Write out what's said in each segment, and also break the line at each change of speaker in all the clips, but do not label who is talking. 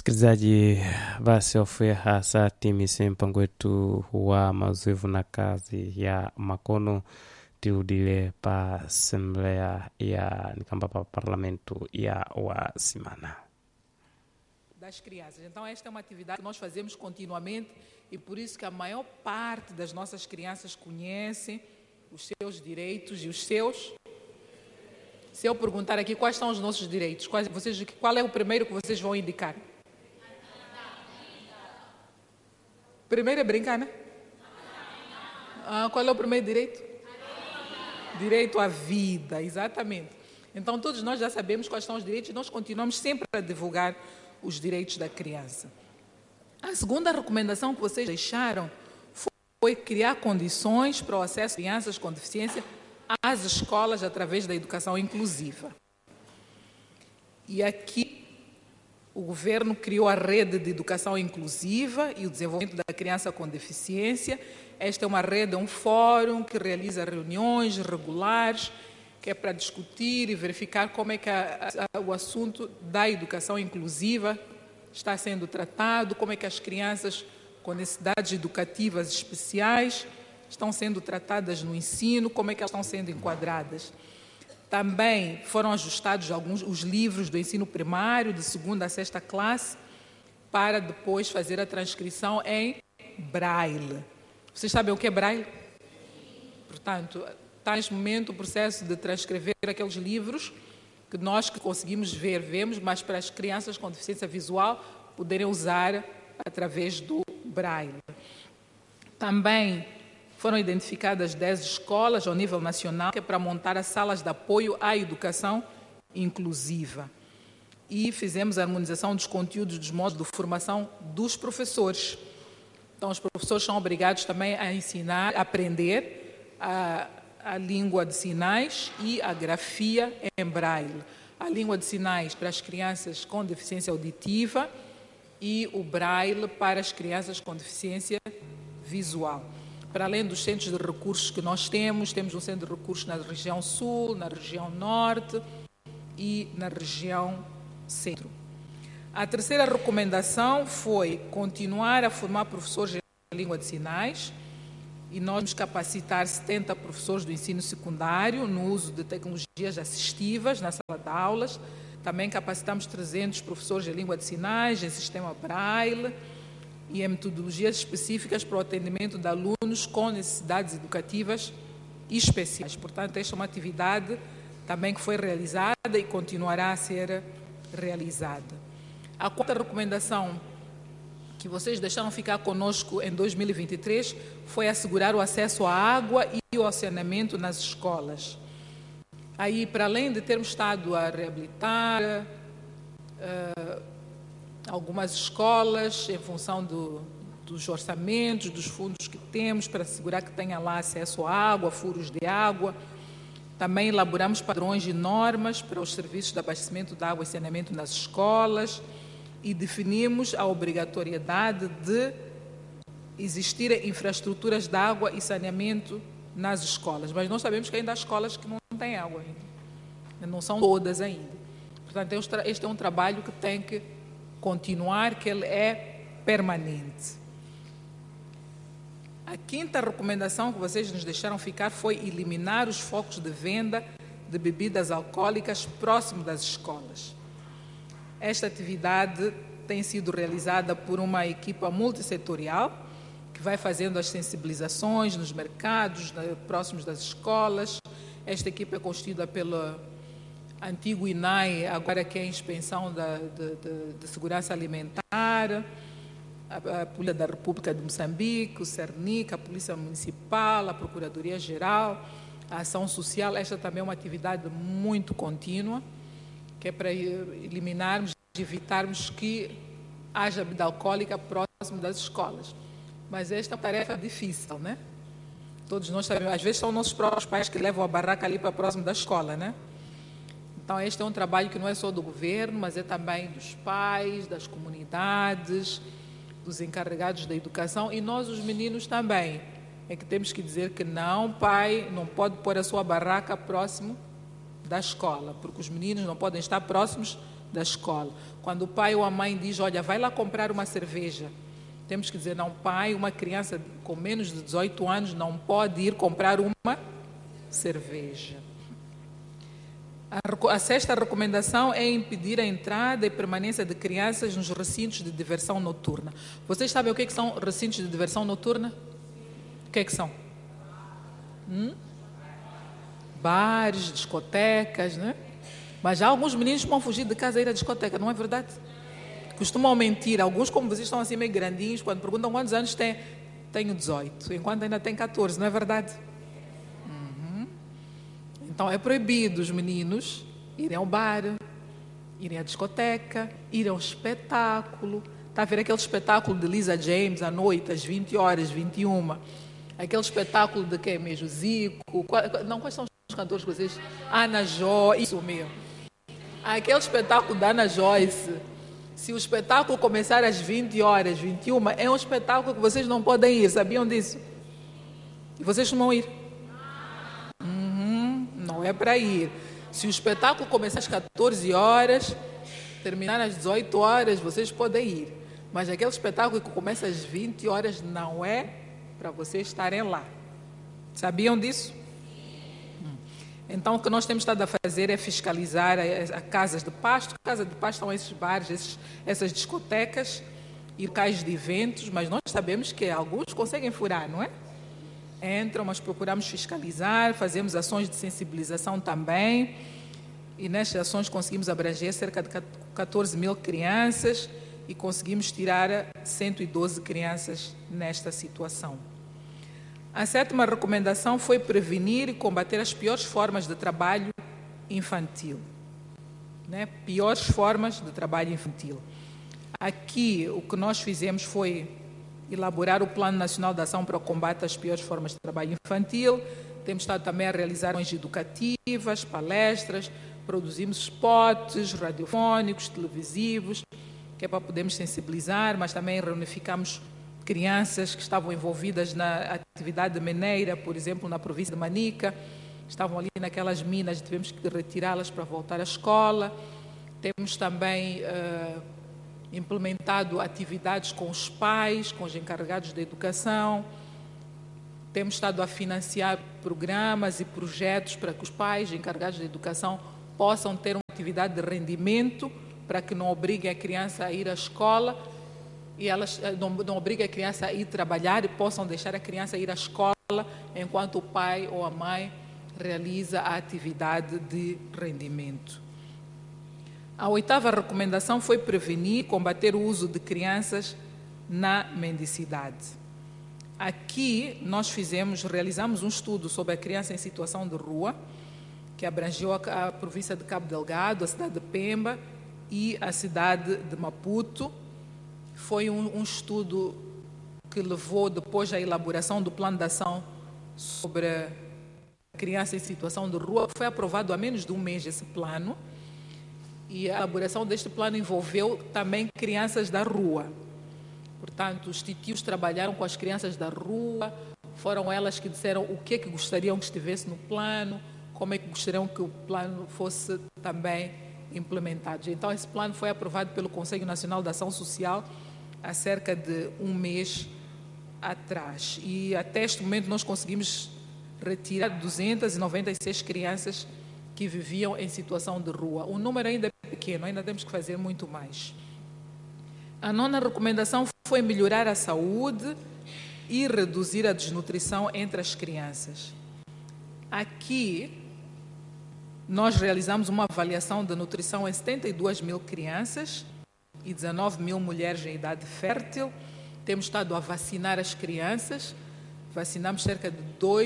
Msikilizaji, basi ofeha saa timise mpango wetu wa mazoevu na kazi ya makono tiudile pa Assembleia ya Nikamba pa Parlamento ya Wasimana
das crianças. Então esta é uma atividade que nós fazemos continuamente e por isso que a maior parte das nossas crianças conhecem os seus direitos e os seus. Se eu perguntar aqui quais são os nossos direitos, qual é o primeiro que vocês vão indicar? Primeiro é brincar, né? Qual é o primeiro direito? Direito à vida, exatamente. Então todos nós já sabemos quais são os direitos e nós continuamos sempre a divulgar os direitos da criança. A segunda recomendação que vocês deixaram foi criar condições para o acesso de crianças com deficiência às escolas através da educação inclusiva. E aqui o governo criou a rede de educação inclusiva e o desenvolvimento da criança com deficiência. Esta é uma rede, um fórum que realiza reuniões regulares, que é para discutir e verificar como é que o assunto da educação inclusiva está sendo tratado, como é que as crianças com necessidades educativas especiais estão sendo tratadas no ensino, como é que elas estão sendo enquadradas. Também foram ajustados os livros do ensino primário, de 2ª a 6ª classe, para depois fazer a transcrição em braille. Vocês sabem o que é braille? Portanto, está neste momento o processo de transcrever aqueles livros que nós que conseguimos ver, vemos, mas para as crianças com deficiência visual poderem usar através do braille. Também foram identificadas 10 escolas ao nível nacional que é para montar as salas de apoio à educação inclusiva. E fizemos a harmonização dos conteúdos dos modos de formação dos professores. Então, os professores são obrigados também a ensinar, a aprender a língua de sinais e a grafia em braille. A língua de sinais para as crianças com deficiência auditiva e o braille para as crianças com deficiência visual. Para além dos centros de recursos que nós temos um centro de recursos na região sul, na região norte e na região centro. A terceira recomendação foi continuar a formar professores em língua de sinais e nós vamos capacitar 70 professores do ensino secundário no uso de tecnologias assistivas na sala de aulas. Também capacitamos 300 professores em língua de sinais, em sistema braille e em metodologias específicas para o atendimento de alunos com necessidades educativas especiais. Portanto, esta é uma atividade também que foi realizada e continuará a ser realizada. A quarta recomendação que vocês deixaram ficar conosco em 2023 foi assegurar o acesso à água e o saneamento nas escolas. Aí, para além de termos estado a reabilitar algumas escolas em função dos orçamentos, dos fundos que temos para assegurar que tenha lá acesso à água, furos de água. Também elaboramos padrões e normas para os serviços de abastecimento de água e saneamento nas escolas e definimos a obrigatoriedade de existirem infraestruturas de água e saneamento nas escolas. Mas nós sabemos que ainda há escolas que não têm água ainda. Não são todas ainda. Portanto, este é um trabalho que tem que continuar, que ele é permanente. A quinta recomendação que vocês nos deixaram ficar foi eliminar os focos de venda de bebidas alcoólicas próximo das escolas. Esta atividade tem sido realizada por uma equipa multissetorial que vai fazendo as sensibilizações nos mercados, próximos das escolas. Esta equipa é constituída pelo antigo INAI, agora que é a Inspeção de Segurança Alimentar, a Polícia da República de Moçambique, o CERNIC, a Polícia Municipal, a Procuradoria-Geral, a Ação Social. Esta também é uma atividade muito contínua, que é para eliminarmos e evitarmos que haja bebida alcoólica próximo das escolas. Mas esta é uma tarefa difícil, né? Todos nós sabemos, às vezes são nossos próprios pais que levam a barraca ali para próximo da escola, né? Então, este é um trabalho que não é só do governo, mas é também dos pais, das comunidades, dos encarregados da educação e nós, os meninos, também. É que temos que dizer que não, pai, não pode pôr a sua barraca próximo da escola, porque os meninos não podem estar próximos da escola. Quando o pai ou a mãe diz, olha, vai lá comprar uma cerveja, temos que dizer, não, pai, uma criança com menos de 18 anos não pode ir comprar uma cerveja. A sexta recomendação é impedir a entrada e permanência de crianças nos recintos de diversão noturna. Vocês sabem o que são recintos de diversão noturna? O que são? Bares, discotecas, né? Mas já alguns meninos vão fugir de casa e ir à discoteca, não é verdade? Costumam mentir. Alguns, como vocês estão assim meio grandinhos, quando perguntam quantos anos têm, tenho 18, enquanto ainda tem 14, não é verdade? Então é proibido os meninos irem ao bar, irem à discoteca, irem ao espetáculo. Está a ver aquele espetáculo de Lisa James à noite, às 20 horas, 21. Aquele espetáculo de quem mesmo? Zico? Quais são os cantores que vocês? Ana Joyce, isso mesmo. Aquele espetáculo da Ana Joyce, se o espetáculo começar às 20 horas, 21, é um espetáculo que vocês não podem ir, sabiam disso? E vocês não vão ir? Não é para ir. Se o espetáculo começar às 14 horas, terminar às 18 horas, vocês podem ir. Mas aquele espetáculo que começa às 20 horas não é para vocês estarem lá. Sabiam disso? Então, o que nós temos estado a fazer é fiscalizar a casas de pasto. Casa de pasto são esses bares, essas discotecas e locais de eventos, mas nós sabemos que alguns conseguem furar, não é? Entram, mas procuramos fiscalizar, fazemos ações de sensibilização também, e nestas ações conseguimos abranger cerca de 14 mil crianças e conseguimos tirar 112 crianças nesta situação. A sétima recomendação foi prevenir e combater as piores formas de trabalho infantil. Né? Piores formas de trabalho infantil. Aqui, o que nós fizemos foi elaborar o Plano Nacional de Ação para o Combate às Piores Formas de Trabalho Infantil. Temos estado também a realizar ações educativas, palestras, produzimos spots radiofónicos, televisivos, que é para podermos sensibilizar, mas também reunificamos crianças que estavam envolvidas na atividade mineira, por exemplo, na província de Manica, estavam ali naquelas minas, tivemos que retirá-las para voltar à escola. Temos também implementado atividades com os pais, com os encarregados da educação. Temos estado a financiar programas e projetos para que os pais encarregados da educação possam ter uma atividade de rendimento para que não obriguem a criança a ir à escola e elas não obriguem a criança a ir trabalhar e possam deixar a criança ir à escola enquanto o pai ou a mãe realiza a atividade de rendimento. A oitava recomendação foi prevenir e combater o uso de crianças na mendicidade. Aqui nós realizamos um estudo sobre a criança em situação de rua, que abrangeu a província de Cabo Delgado, a cidade de Pemba e a cidade de Maputo. Foi um estudo que levou depois à elaboração do plano de ação sobre a criança em situação de rua. Foi aprovado há menos de um mês esse plano. E a elaboração deste plano envolveu também crianças da rua. Portanto, os titios trabalharam com as crianças da rua, foram elas que disseram o que é que gostariam que estivesse no plano, como é que gostariam que o plano fosse também implementado. Então, esse plano foi aprovado pelo Conselho Nacional de Ação Social há cerca de um mês atrás. E até este momento nós conseguimos retirar 296 crianças que viviam em situação de rua. O número ainda é pequeno, ainda temos que fazer muito mais. A nona recomendação foi melhorar a saúde e reduzir a desnutrição entre as crianças. Aqui, nós realizamos uma avaliação de nutrição em 72 mil crianças e 19 mil mulheres em idade fértil. Temos estado a vacinar as crianças, vacinamos cerca de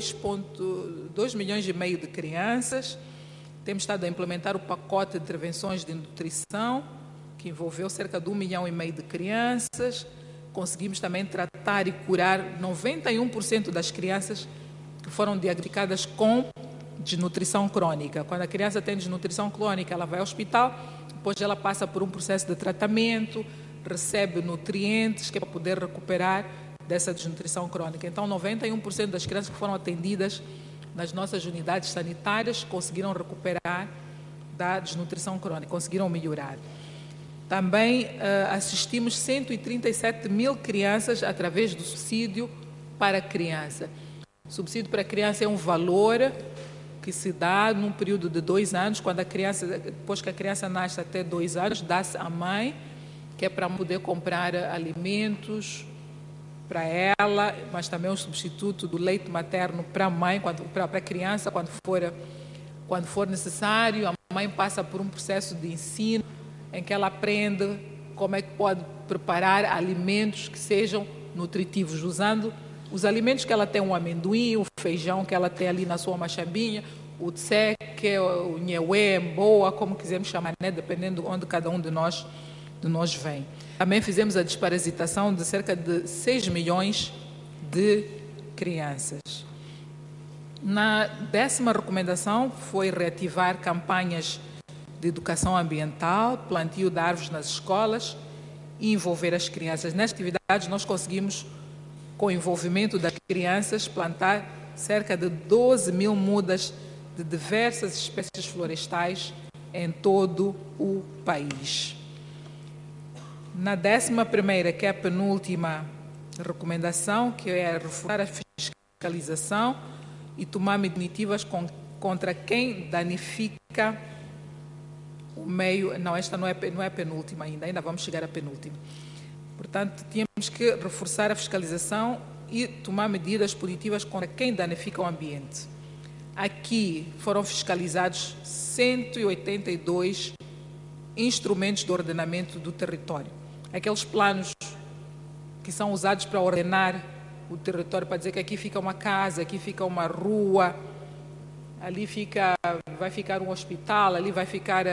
2,5 milhões de crianças. Temos estado a implementar o pacote de intervenções de nutrição, que envolveu cerca de 1,5 milhão de crianças. Conseguimos também tratar e curar 91% das crianças que foram diagnosticadas com desnutrição crônica. Quando a criança tem desnutrição crônica, ela vai ao hospital, depois ela passa por um processo de tratamento, recebe nutrientes que é para poder recuperar dessa desnutrição crônica. Então, 91% das crianças que foram atendidas nas nossas unidades sanitárias conseguiram recuperar da desnutrição crônica, conseguiram melhorar. Também assistimos 137 mil crianças através do subsídio para a criança. O subsídio para a criança é um valor que se dá num período de 2 anos, quando a criança, depois que a criança nasce até 2 anos, dá-se à mãe, que é para poder comprar alimentos para ela, mas também um substituto do leite materno para a mãe, para a criança, quando for necessário. A mãe passa por um processo de ensino em que ela aprende como é que pode preparar alimentos que sejam nutritivos, usando os alimentos que ela tem, o amendoim, o feijão que ela tem ali na sua machambinha, o tseque, o nheué, boa, como quisermos chamar, né? Dependendo de onde cada um de nós vem. Também fizemos a desparasitação de cerca de 6 milhões de crianças. Na 10ª recomendação foi reativar campanhas de educação ambiental, plantio de árvores nas escolas e envolver as crianças. Nestas atividades nós conseguimos, com o envolvimento das crianças, plantar cerca de 12 mil mudas de diversas espécies florestais em todo o país. Na 11ª, que é a penúltima recomendação, que é reforçar a fiscalização e tomar medidas contra quem danifica o meio. Não, esta não é a penúltima ainda vamos chegar à penúltima. Portanto, tínhamos que reforçar a fiscalização e tomar medidas punitivas contra quem danifica o ambiente. Aqui foram fiscalizados 182 instrumentos de ordenamento do território. Aqueles planos que são usados para ordenar o território, para dizer que aqui fica uma casa, aqui fica uma rua, ali vai ficar um hospital, ali vai ficar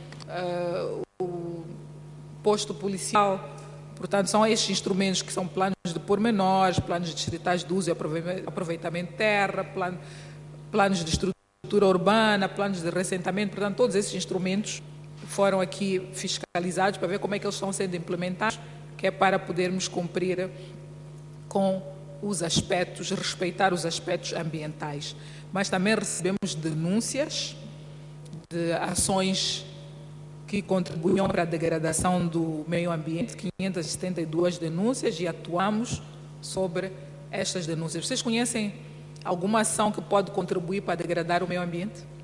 o posto policial. Portanto, são estes instrumentos que são planos de pormenores, planos distritais de uso e aproveitamento de terra, planos de estrutura urbana, planos de reassentamento. Portanto, todos esses instrumentos foram aqui fiscalizados para ver como é que eles estão sendo implementados, que é para podermos cumprir com os aspectos, respeitar os aspectos ambientais. Mas também recebemos denúncias de ações que contribuíam para a degradação do meio ambiente, 572 denúncias, e atuamos sobre estas denúncias. Vocês conhecem alguma ação que pode contribuir para degradar o meio ambiente?